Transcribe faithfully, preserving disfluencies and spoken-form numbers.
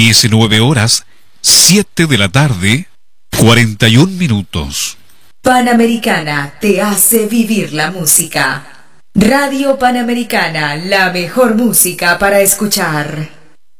diecinueve horas, siete de la tarde, cuarenta y un minutos. Panamericana te hace vivir la música. Radio Panamericana, la mejor música para escuchar.